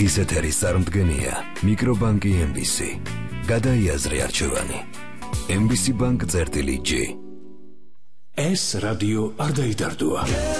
დღის ეთერის წარმდგენია მიკრობანკი MBC. გადაიაზრე არჩევანი. MBC Bank წერტილი G. ეს რადიო არ დაიდარდოა.